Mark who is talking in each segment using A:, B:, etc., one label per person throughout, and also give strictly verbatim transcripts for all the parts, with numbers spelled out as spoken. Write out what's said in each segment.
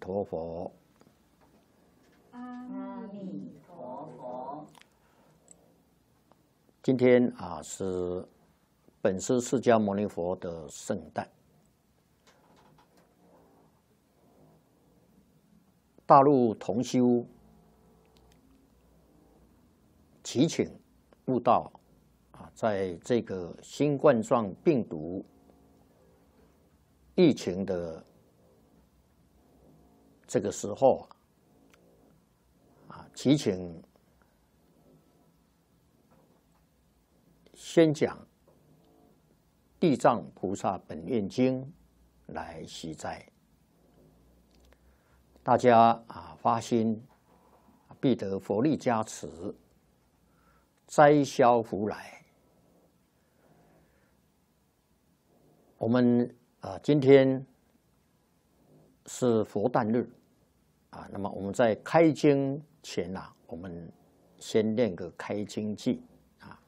A: 陀佛。
B: 阿弥陀佛。
A: 今天啊是本师释迦牟尼佛的圣诞。大陆同修祈请悟道啊，在这个新冠状病毒疫情的这个时候啊，祈请先讲《地藏菩萨本愿经》来息灾。大家啊发心，必得佛力加持，灾消福来。我们啊今天是佛诞日啊，那么我们在开经前啊，我们先念个开经偈啊。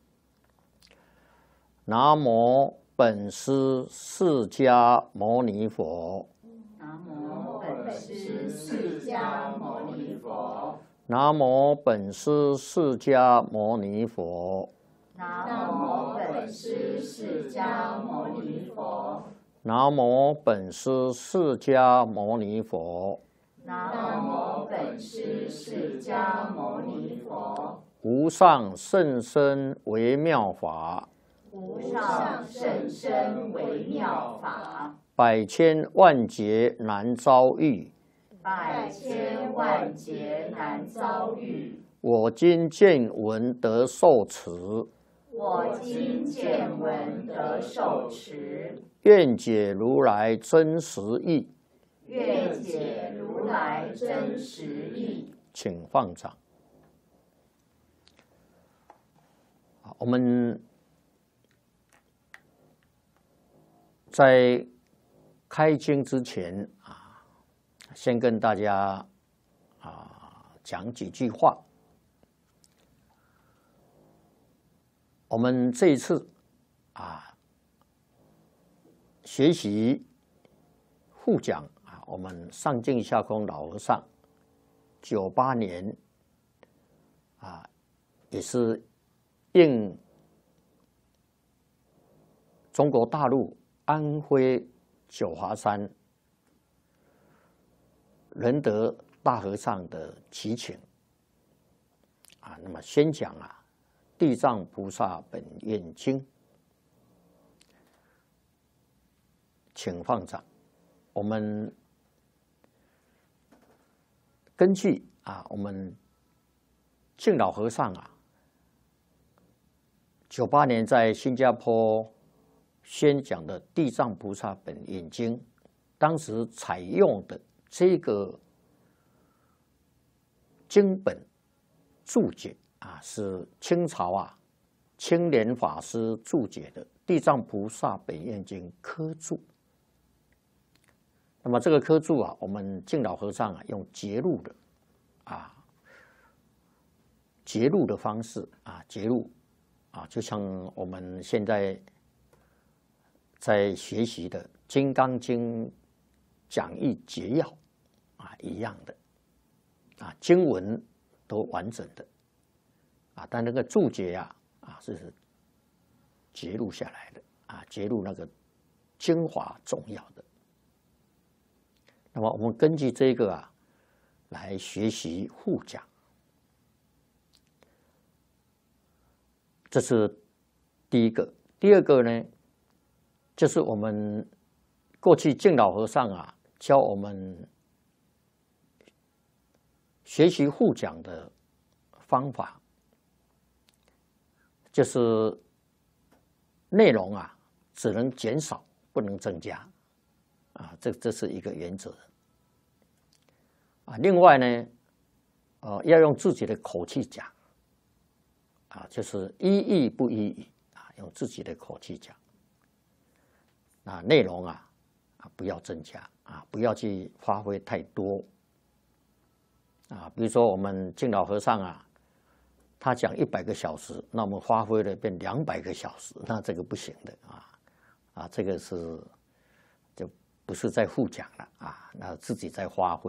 A: 南无本师释迦牟尼佛。
B: 南无本师释迦牟尼佛。
A: 南无本师释迦牟尼佛。
B: 南无本师释迦牟尼佛。
A: 南无本师释迦牟尼佛。
B: 南无本师释迦牟尼佛。
A: 无上甚深微妙法。
B: 无上甚深微妙法。
A: 百千万劫难遭遇。
B: 百千万劫难遭遇。
A: 我今见闻得受持。
B: 我今见闻得受持。
A: 愿解如来真实义。
B: 愿解如来真实义。
A: 请放掌。我们在开经之前啊，先跟大家啊讲几句话。我们这一次啊学习护讲啊，我们上净下空老和尚九八年啊，也是应中国大陆安徽九华山仁德大和尚的祈请啊，那么先讲啊《地藏菩萨本愿经》，请放掌。我们根据啊，我们净老和尚啊，九八年在新加坡宣讲的《地藏菩萨本愿经》，当时采用的这个经本注解啊，是清朝啊青莲法师注解的《地藏菩萨本愿经》科注。那么这个科注啊，我们净老和尚啊用节录的啊节录的方式啊节录啊，就像我们现在在学习的《金刚经》讲义节要啊一样的啊，经文都完整的啊，但那个注解啊啊是节录下来的啊，节录那个精华重要的。那么我们根据这个啊来学习护讲，这是第一个。第二个呢，就是我们过去净老和尚啊教我们学习护讲的方法，就是内容啊只能减少，不能增加啊，这这是一个原则啊。另外呢，呃，要用自己的口气讲啊，就是依义不依语啊，用自己的口气讲。啊，内容啊啊不要增加啊，不要去发挥太多啊。比如说我们净老和尚啊，他讲一百个小时，那我们发挥了变两百个小时，那这个不行的啊啊，这个是就不是在复讲了啊，那自己在发挥。